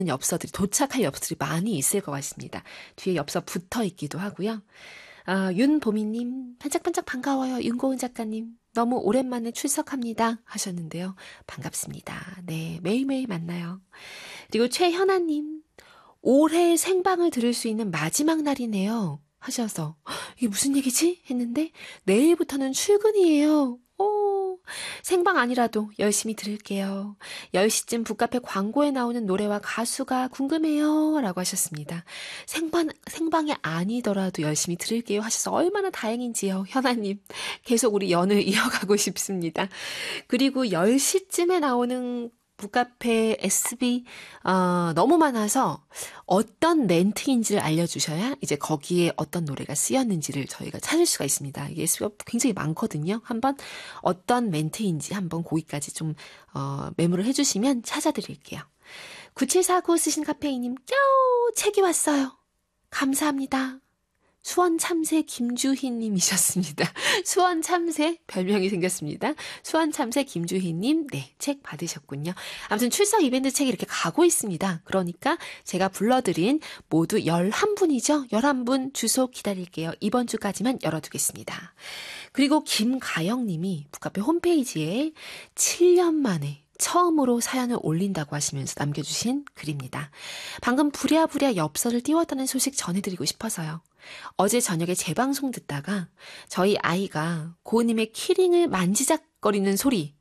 엽서들이 도착할 엽서들이 많이 있을 것 같습니다. 뒤에 엽서 붙어 있기도 하고요. 윤보미님 반짝반짝 반가워요. 윤고은 작가님 너무 오랜만에 출석합니다 하셨는데요. 반갑습니다. 네, 매일매일 만나요. 그리고 최현아님 올해 생방을 들을 수 있는 마지막 날이네요 하셔서 이게 무슨 얘기지? 했는데 내일부터는 출근이에요. 생방 아니라도 열심히 들을게요. 10시쯤 북카페 광고에 나오는 노래와 가수가 궁금해요 라고 하셨습니다. 생방이 아니더라도 열심히 들을게요 하셔서 얼마나 다행인지요. 현아님 계속 우리 연을 이어가고 싶습니다. 그리고 10시쯤에 나오는 북카페 SB 너무 많아서 어떤 멘트인지를 알려주셔야 이제 거기에 어떤 노래가 쓰였는지를 저희가 찾을 수가 있습니다. 이게 SB가 굉장히 많거든요. 한번 어떤 멘트인지 한번 거기까지 좀 메모를 해주시면 찾아드릴게요. 9749 쓰신 카페이님 꺄오 책이 왔어요. 감사합니다. 수원 참새 김주희님이셨습니다. 수원 참새 별명이 생겼습니다. 수원 참새 김주희님, 네, 책 받으셨군요. 아무튼 출석 이벤트 책이 이렇게 가고 있습니다. 그러니까 제가 불러드린 모두 11분이죠. 11분 주소 기다릴게요. 이번 주까지만 열어두겠습니다. 그리고 김가영님이 북카페 홈페이지에 7년 만에 처음으로 사연을 올린다고 하시면서 남겨주신 글입니다. 방금 부랴부랴 엽서를 띄웠다는 소식 전해드리고 싶어서요. 어제 저녁에 재방송 듣다가 저희 아이가 고은님의 키링을 만지작거리는 소리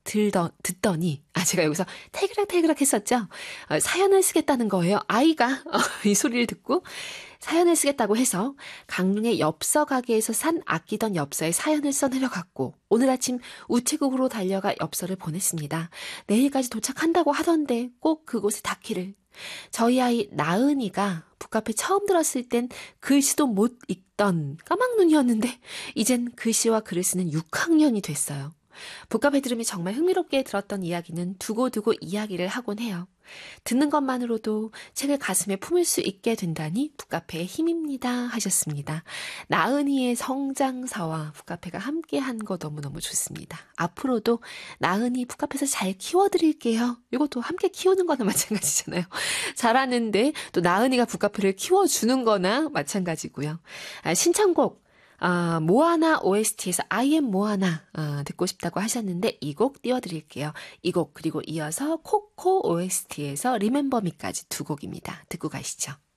듣더니 제가 여기서 태그락태그락 했었죠. 사연을 쓰겠다는 거예요. 아이가 이 소리를 듣고 사연을 쓰겠다고 해서 강릉의 엽서 가게에서 산 아끼던 엽서에 사연을 써내려갔고 오늘 아침 우체국으로 달려가 엽서를 보냈습니다. 내일까지 도착한다고 하던데 꼭 그곳에 닿기를. 저희 아이 나은이가 북카페 처음 들었을 땐 글씨도 못 읽던 까막눈이었는데 이젠 글씨와 글을 쓰는 6학년이 됐어요. 북카페 들으면 정말 흥미롭게 들었던 이야기는 두고두고 이야기를 하곤 해요. 듣는 것만으로도 책을 가슴에 품을 수 있게 된다니 북카페의 힘입니다 하셨습니다. 나은이의 성장사와 북카페가 함께한 거 너무너무 좋습니다. 앞으로도 나은이 북카페에서 잘 키워드릴게요. 이것도 함께 키우는 거나 마찬가지잖아요. 잘하는데 또 나은이가 북카페를 키워주는 거나 마찬가지고요. 신청곡 모아나 OST에서 I am 모아나 듣고 싶다고 하셨는데 이 곡 띄워드릴게요. 이 곡 그리고 이어서 코코 OST에서 Remember Me까지 두 곡입니다. 듣고 가시죠.